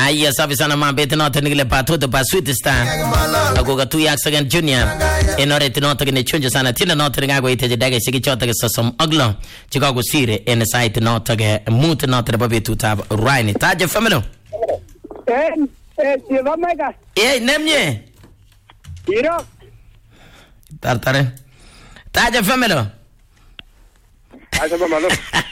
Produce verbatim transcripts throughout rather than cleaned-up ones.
Aya safi sana mambet noto nikile patoto pa Sweet Star. Ako katuya second junior. Enoret noto kine chunjo sana tina noto ngako ite daga shiki chota ke sosom aglo. Chika ko sire en site noto ke mut noto de babe tutab Ryan. Taje family. Eh, eh, Jeva Mega. Eh, nemnye. Iro. Tartare. Taje family. Acha bamalo.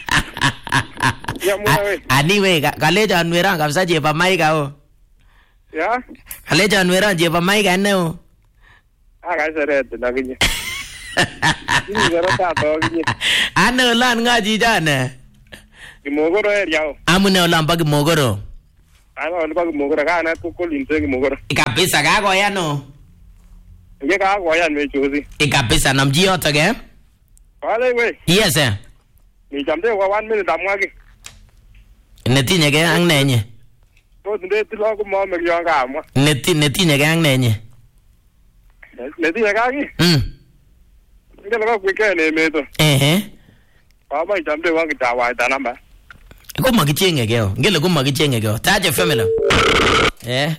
Ya mwe. Ani we kaleja anwera kabisa Jeva Mega o. Ya? Kaleja anwera Jeva Mega ne o. Aga seret na kinye. Ni garo ta to kinye. Ano lan ngaji jana. Kimogoro yao. Amune olan bagi mogoro. Ano ono bagi mogoro kana ko ko linte kimogoro. Kabisa kako yano. Ye ka ko yan me chuzi. Kabisa namji yoto ke? Wale we. Yes sir. Ni jamde wa one minute amwagi. Netinye ke ang nenye. To tunde tilo ko mo me yanga amwa. Neti netinye ke ang nenye. Netinye ka ki? Mm. Ngelo ko kwikene me to. Eh. Baba jamde wa kitawa tanamba. Ko magichenge ke o. Ngele ko magichenge ke o. Taje family. Eh.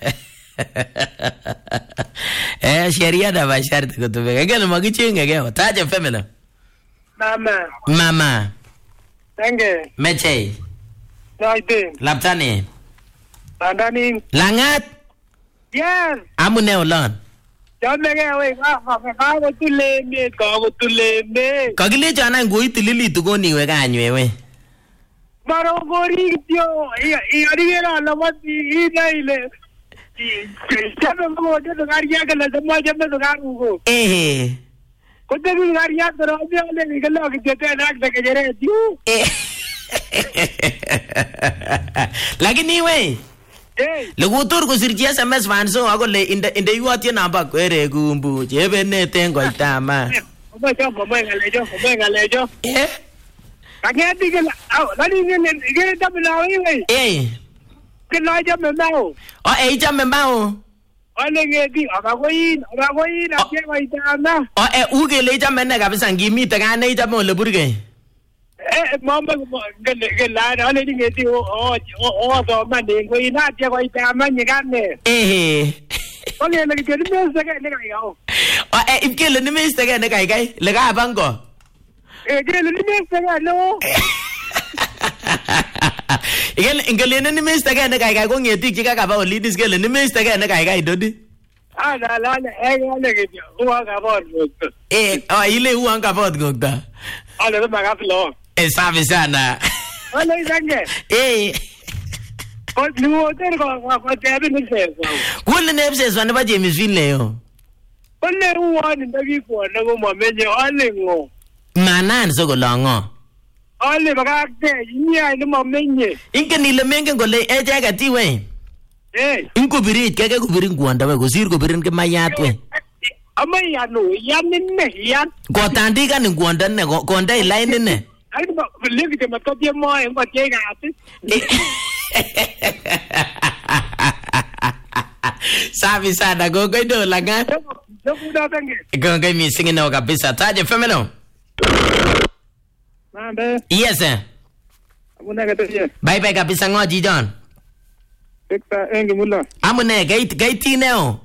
Eh sheria da bashar ko to be. Ngele magichenge ke o. Taje family. Mama. Mama. Tenge. Meche. Naide. Laptani. Andani. Langat. Yes. Amune olon. Jamde ke we ka ka ko tule me ka ko tule me. Kagile jana ngoi tilili tugoni we kanywe we. Maro gori tio i arigera la mati i naile. Jabe mo de garia ke la mo jabe to garu ko. Eh. Ko de garia to ro de le ni galo ke te na de ke jere tiu. Eh. Lakini we. Eh. Le gutur ko sirji S M S vanso ago le inde inde yuati namba kwere gumbu jebe ne tengo itama. Mo jo mo ngale jo mo ngale jo. Eh. Kage di ke au la ni ne ke ta bla we. Eh. Ke la ja me mau. O e jame mbao. Ole nge di aga ko yin aga ko yin a ke ko itama. O e uge le jame ne kabisa ngimi taka ne jame le burge. Eh mama gele gela ole ni nge di o o o do ma ne ko ina ke ko itama ni ga ne. Eh. Ole le ke ni me se ke ne ga yo. O e ikele ni me stege ne kai kai le ga bango. Eh ke le ni me se ga no. Igel ingele ni me stege ne kai kai ko ngeti chika ka ba oli diskele ni me stege ne kai kai dodi. Ah la la eh ole ke o ga ba. Eh o ile uan ka bot gokta. Ole ba ga flo. Eh sabe sana. Ole sange. Eh. O nu o te ko ko te bi ni se. Kule ne bse swane ba James Finley yo. Ole u wa ni bi ko na go mo menye ole ngo. Manan so go longo. Ole ba ga te ni ai ni mo menye. Inke ni le menge gole e jaga ti we. Eh. Inko birit keke ko birin kuanda we ko sir ko birin ke mayat we. Ama ya no ya ni ne ya. Ko tandika ni kuanda ne ko ndai line ne. Ai ba le ke ma to tie mo en ba te ga ati. Sabi sana go go do langa. Yo buda benge. Go go mi singing no kabisa. Taje family. Mambe. Yes sir. Amuna ga te. Bye bye kabisa ngoji John. Ekta engi mulla. Amune gate gate ne o.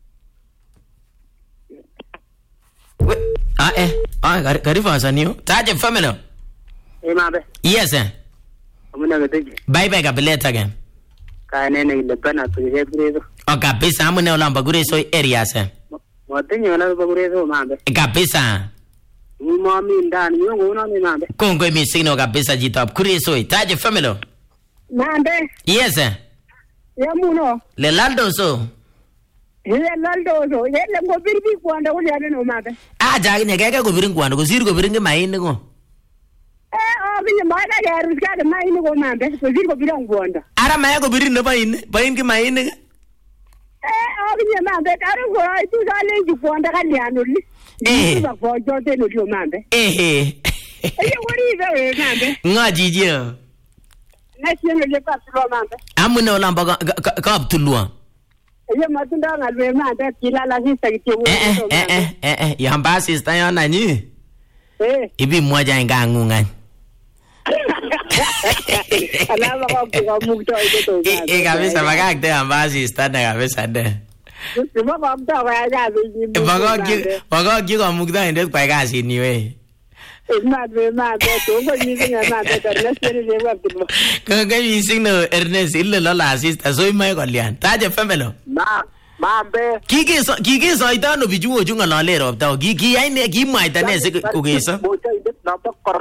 Ah eh. Ah karifa sanio. Taje family. Eh mambe. Yes sir. Amuna ga te. Bye bye kabisa again. Ka ne ne le bana to ye brezo. O kabisa amune olamba gure so area sir. Mo te nyola ba brezo mambe. Kabisa. Ni mo mi ndani yo ngona ni mambe. Kongo mi singing kabisa jitop gure so taje family. Mambe. Yes sir. Ya muno. Le lando so. Ye laldo so ye le ngo birbi kwanda uli ane no mambe. Ah jagi ne keke ko birin kwanda ko sir ko birin ke main ko. Eh o bi ma da ga ruska da mai ni go mambe ko sir ko biran kwanda. Ara maya ko birin no bain bain ke main ke. Eh o bi mambe ka ru go ai tu ga le ji kwanda ka le anu li. Eh. Ba ko jo te no dio mambe. Eh. Eh wori ve mambe. Ngaji je. Na sieno le pa lo mambe. Amune olamba ka abtulwa. Ye matunda ngalwe mambe kila la hisa kitie wo. Eh eh eh eh eh yamba sister yana nyi. Eh. Ibi moja inga ngunga. Alama kwa kumukta ito. Eh kabisa magagte ambasi standa kabisa de. Sima mamta kwa kazi. Bagagi bagagi kumukta indet kwa kazi ni we. Madre madre to ko ni singa madre Ernest ni je wa timo. Ka ga yi singno Ernest ille la la sister so mai kolyan. Taje famelo. Ma mambe. Kiki so kiki so itano biju oju ngalale ropta. Kiki ai ne ki mai tane se kugesa. Bocha indet na to kor.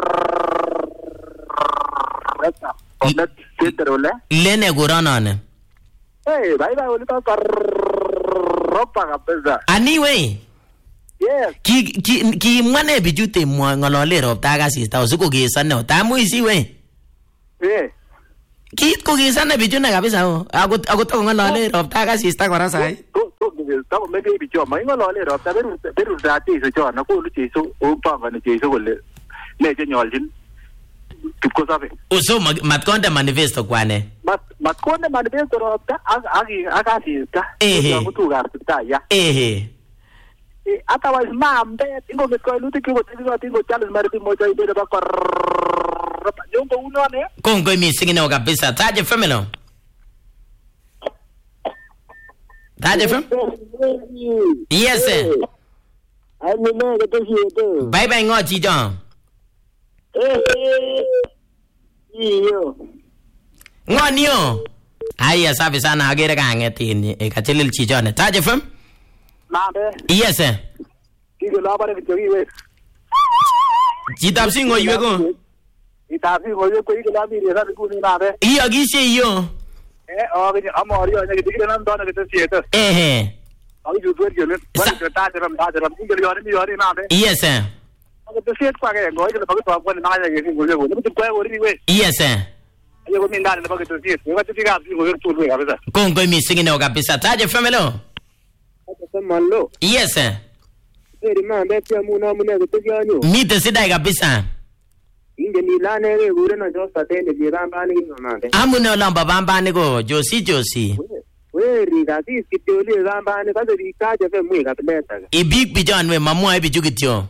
Reta. Ona tetrola. Lene gorana ne. Eh, bye bye oli to kor. Ropa kabisa. Ani we. Yes. Ki ki ki mwane bijute mwa ngalale ropta ga sister usiku kugesa no. Tamu isi we. Eh. Kit kugesa na bijuna kabisa o. Ako ako to ngalale ropta ga sister kora sai. Tamo mege bicho mai ngalale ropta beru beru dati so chona ko lu chiso o panga ni chiso golle. Le je nyoljin. Kipko sabe. Uso matkonda manifesto kwane. Mat matkonda manifesto ropta agi agasi ka. Eh. Kutu garta ya. Eh. Otherwise, ma'am, bet ingo get ko luti ko tingo tingo challenge mari mo jai be ba kor. Jongo uno ne. Kongo mi singine kabisa. Taje famelo. Taje fam? Yes sir. Ai ni me ke to to. Bye bye ngo chi jong. Eh. Iyo. Ngo niyo. Aya sabi sana agere ka ngeti e ka chelil chi jone. Taje fam? Mambe. Yes sir. Kigo la bare ke we. Chitap singo iwe ko. Chitap singo iwe ko kigo la mi re sa ku ni mambe. Iyo gise iyo. Eh, o ni amori o ne kigo nan dona ke to sieto. Eh eh. Abi ju tuer jole. Bare ke ta jara ta jara kigo yori mi yori mambe. Yes sir. Ko to siet kwa ke ngo ke ba ko ko na ya ke kigo le ko. Ni to ko ori we. Yes sir. Ayo ko min dale ba ke to siet. Ko to tiga singo yor tu we kabisa. Kongo mi singine kabisa. Taje famelo. Malo. Yes sir. Eri mambe pia muna muna ke to yanyo. Mite sidai kabisa. Inge ni la ne re gure na jo sa tende di ramba ni no mambe. Amune lamba bamba ni go josi josi. We ri ga ti skitoli ramba ni ka ri ka je fe mu ka tleta. I big bijan we mamu ai bijugityo.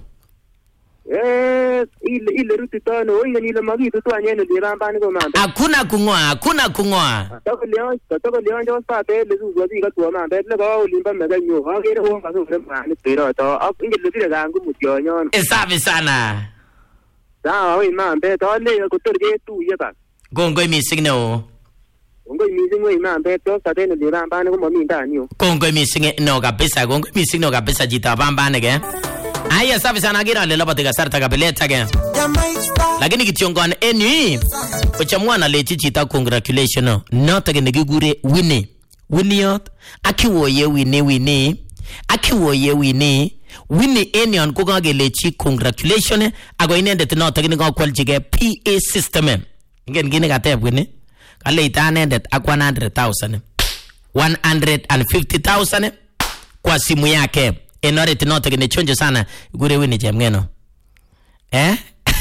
Eh, ile ile ruti tano inge ni la magi to anye ni di ramba ni go mambe. Hakuna kungoa, hakuna kungoa. To ko leon, to ko leon jo sa te le su go di ka to mambe le ko limba me ga nyo. Ha ge ho ka so re ma ni pero to inge le ti ga ngu mu tyo nyon. Safi sana. Da oi mambe to le ko to ge tu ye ba. Kongo mi signe o. Kongo mi signe mambe to sa te ni di ramba ni go mo mi da ni o. Kongo mi signe no kabisa, kongo mi signe no kabisa jita bamba ni ge. Aya safi sana gira le lobo tiga sarta kabeleta ge. Lakini kitiongon eni ochamwana le chichita congratulation no. No tage ni gigure wini. Winiot akiwoye wini wini. Akiwoye wini. Wini enion kuka gelechi congratulation ago inende tino tage ni kwa kwaljige P A system. Ingen gini kateb wini. Kale itanendet ak one hundred thousand. one hundred fifty thousand kwa simu yake. Enore tino tage ni chonjo sana gure wini jemgeno. Eh?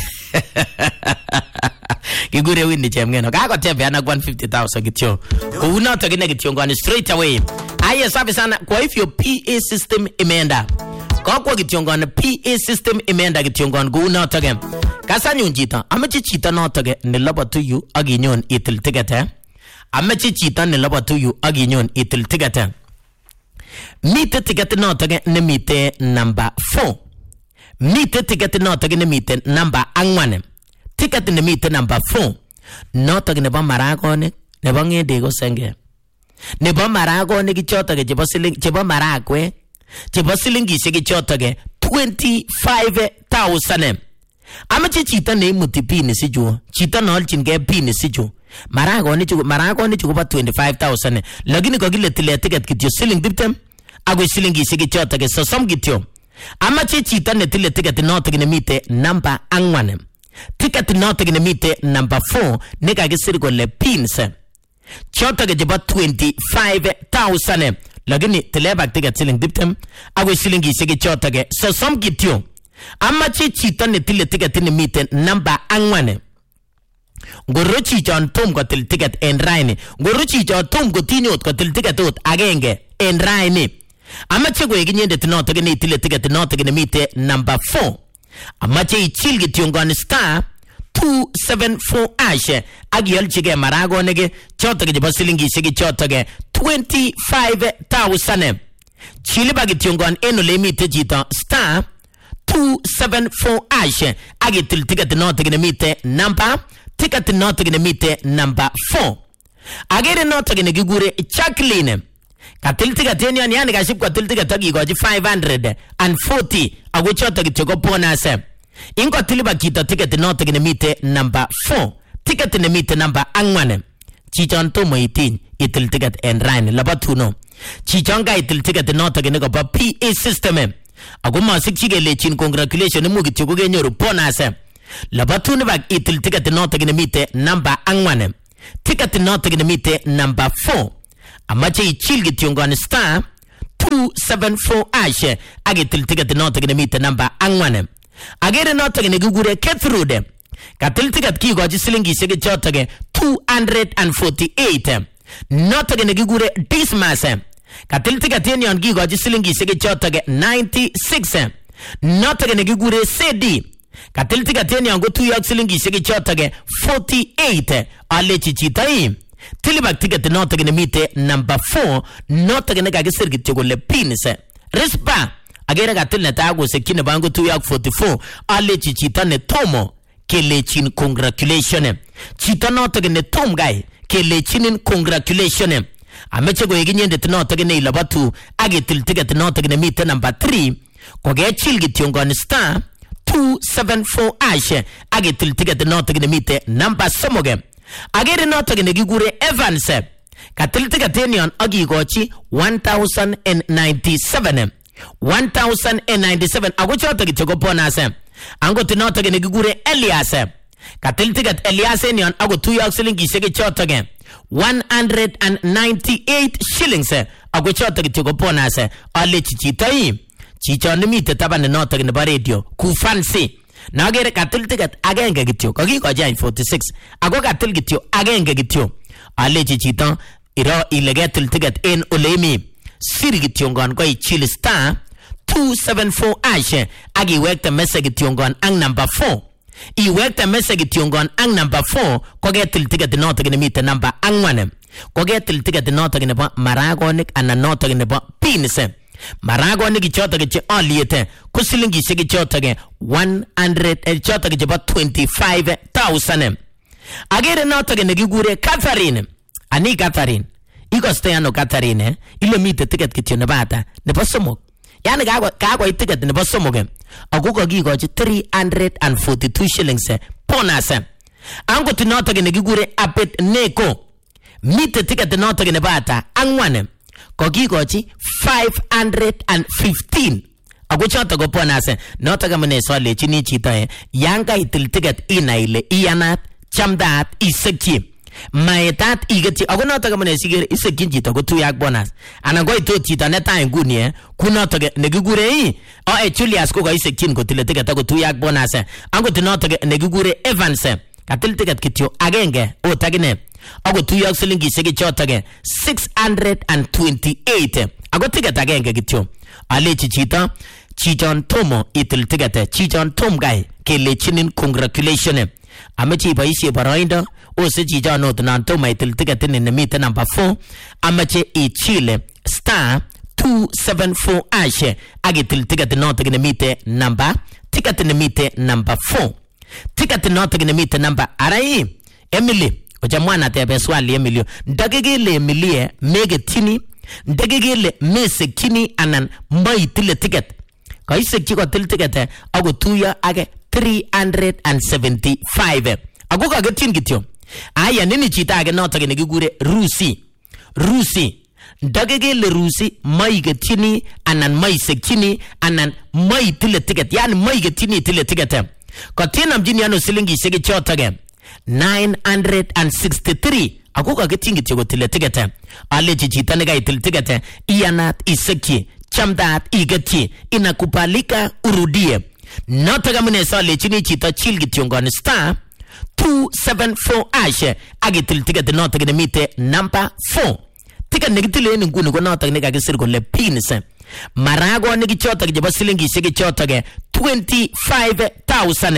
Gigure wini jemgeno. Kako tebe ana one hundred fifty thousand kityo. Kuuna utagine kityo ngwani straight away. Aya safi sana. Kwa if your P A system imeenda. Kwa kwa kityo ngwani P A system imeenda kityo ngwani. Kuuna utagine. Kasa nyunjita. Amechi chita na utagine. Nilaba tuyu agi nyon itil tigate. Amechi chita nilaba tuyu agi nyon itil tigate. Mite tigate na utagine ni mite number four. Mite ticket no tagine mite number angwane. Ticket ne mite number four. No tagine ba marago ne ne ba ngende go senge. Ne ba marago ne gichota ge jebo siling jebo maragwe. Jebo silingi se gichota ge twenty-five thousand. Ama chita ne muti pini sijo. Chita no alchin ge pini sijo. Marago ne chugo marago ne chugo ba twenty-five thousand. Lagini ko gile tile ticket kityo siling diptem. Agwe silingi se gichota ge so som gityo. Ama chita ne tile ticket no tagine mite number angwane. Ticket no tagine mite number four nega gisiri ko le pins. Chota ge jeba twenty-five thousand. Lagini tile bag ticket siling diptem. Agwe silingi sege chota ge so som gityo. Ama chita ne tile ticket ne mite number angwane. Gorochi jon tom ko til ticket en raini. Gorochi jon tom ko tiniot ko til ticket ut agenge en raini. Amache go eginyende tino tagene tile ticket no tagene mite number four. Amache ichilgi tiongani star two seven four ash agiyolchige maragonik chotok chebo silingishek chotok twenty-five thousand. Chiliba kitiongon en ole imite chito star two seven four ash agitil ticket notok nemite number ticket notok nemite number four. Agere notok nekigure Jacqueline katil ticket en yon yani kaship katil ticket akikochi five hundred forty ako chotok kityo ko bonus. Ingo tiliba chito ticket notok nemite number four ticket nemite number angwan. Chichon tomo itin itil ticket en rain labatuno. Chichon ga itil ticket notok nekobo P A system. Ako masikchi kelechin congratulations imu kityo ko kenyoru bonus. Labatuno bag itil ticket notok nemite number angwan. Ticket notok nemite number four. Amache ichil kityo ngon star two seven four ash agitil ticket notok nemite number angwan. Agere notok nekigure Ketrude katil ticket kikochi silingishek chotok two hundred forty-eight. Notok nekigure Dismas katil ticket en yon kikochi silingishek chotok ninety-six. Notok nekigure Sedi katil ticket en yon kotuyo ak silingishek chotok forty-eight. Alechi chito hii tilibak ticket notok nemite number four notok nekakisir kityo kole pins Rispa. Agere katil neta kosekine bango tuyo ak forty-four. Alechi chito ne tomo kelechin congratulations. Chito notok ne tom guy kelechin congratulations. Ameche koekinyendet notok ne ilabatu agitil ticket notok nemite number three kokechil kityo ngon star two seven four ash agitil ticket notok nemite number somok. Agere notok nekigure Evans katil ticket en yon akikochi one thousand ninety-seven. one thousand ninety-seven ako chotok kityo ko bonus. Angot notok nekigure Elias katil ticket Elias en yon ako tuyo ak silingishek chotok one hundred ninety-eight shillings ako chotok kityo ko bonus. Alechi chito hii chichon nemite taban notok nebo radio ku fancy nagere katil ticket agenge kityo kakikochi forty-six ako katil kityo agenge kityo. Alechi chito iro ile ketil ticket en ole imi siri kityo ngon ko ichil star two seven four ash agiwekte message kityo ngon ang number four. Iwekte message kityo ngon ang number four ko ketil ticket notok nemite number angwan. Ko ketil ticket notok nebo maragonik anan notok nebo pins. Maragonik chotok che aliete ko silingishek chotok one hundred chotok chebo twenty-five thousand. Agere notok nekigure Catherine. Ani Catherine ikoste ano Catherine ile mite ticket kityo nebo ata nebo somok. Yani kako kako ticket nebo somok ako kakikochi three hundred forty-two shillings bonus. Angot notok nekigure Abednego mite ticket notok nebo ata angwan kakikochi five hundred fifteen ako chotok ko bonus. Notok amune solechini chito yanga itil ticket inai ile iyanat chamdaat isekchi maetat igeti ako notok amune sigere isekchi chito kotuyo ak bonus anan ko itot chito netai nguni eh kunotok nekigure hii o Julius ko kaisekchin kotile ticket akotuyo ak bonus. Angot notok nekigure Evans katil ticket kityo agenge otagine akotuyo ak silingishek chotok six hundred twenty-eight ako ticket agenge kityo. Alechi chito chichon tomo itil ticket chichon tom guy kelechinin congratulations. Ameche iboisie boroindo ose chichon ot nan tomo itil ticket ni nemite number four ameche ichile star two seven four ash agitil ticket notok nemite number ticket nemite number four. Ticket notok nemite number arai Emily oja mwana tebe swali Emily ndagegele Emily megetini ndagegele mesekini anan maitile ticket kaisekchi kotil ticket akotuyo age three hundred seventy-five ako kagetyin kityo. Aya nini chito age notok nekigure Rusi Rusi ndagegele Rusi maigetini anan maisekchini anan maitile ticket yani maigetini tile ticket kotina mjini ano silingishek chotok nine hundred sixty-three ako kagetyin kityo kotile ticket. Alechi chito nekaitil ticket iyanat isekchi chamdaat igetchi inakubalika urudie. Notok amune solechini chito chil kityo ngon star two seven four ash agitil ticket notok nemite number four. Ticket nekitile en nguni ko notok nekakisir kole pins. Maragonik chotok chebo silingishek chotok twenty-five thousand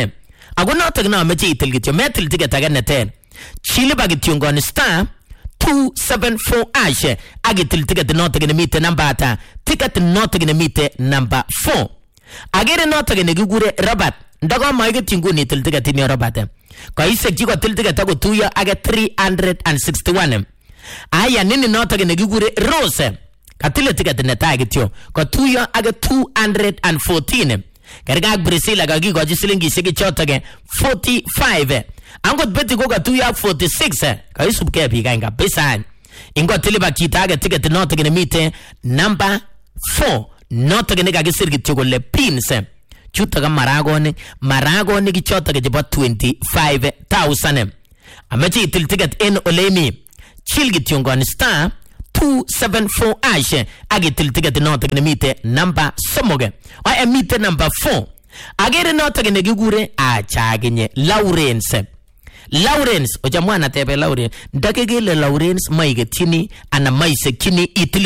Ako notok na meche itil kityo metil ticket age neten. Chili ba kityo ngoni star two seven four hash agitil ticket notok ne mite number ata. Ticket notok ne mite number four. Agere notok ne gigure Robert. Ndago maige tinguni til ticket ni Robert. Ko isek chiko til ticket ako tuyo age three hundred sixty-one. Aya nini notok ne gigure Rose. Katile ticket ne ta kityo. Ko tuyo age two hundred fourteen. Karga Brazil aga gigo jisilingi sigi chotoge forty-five. Angot beti ko ka tuyo forty-six. Ka isub ke bi ga pesan. Ingo tiliba chitaga ticket notok ne mite number four. Notok ne ga gisir kityo ko le pins. Chuta ga maragone maragone ki chota ke jiba twenty-five thousand. Amachi itil ticket en olemi chilgi tiongon star two seven four hash agitil ticket notok ne mite number somoge o emite number four agere notok ne gigure a chaginye Lawrence Lawrence o jamwana tebe Lawrence ndakegele Lawrence maige tini ana maise kini itil